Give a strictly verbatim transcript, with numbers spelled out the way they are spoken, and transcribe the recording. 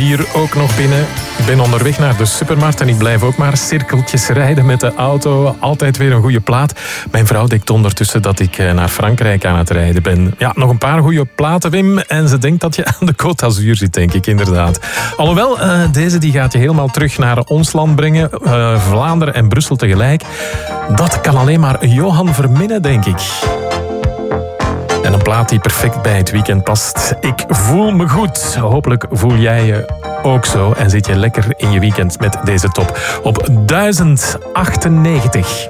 hier ook nog binnen. Ik ben onderweg naar de supermarkt en ik blijf ook maar cirkeltjes rijden met de auto. Altijd weer een goede plaat. Mijn vrouw denkt ondertussen dat ik naar Frankrijk aan het rijden ben. Ja, nog een paar goede platen, Wim. En ze denkt dat je aan de Côte d'Azur zit, denk ik, inderdaad. Alhoewel, uh, deze die gaat je helemaal terug naar ons land brengen. Uh, Vlaanderen en Brussel tegelijk. Dat kan alleen maar Johan Verminnen, denk ik. En een plaat die perfect bij het weekend past. Ik voel me goed. Hopelijk voel jij je ook zo. En zit je lekker in je weekend met deze top op duizend achtennegentig.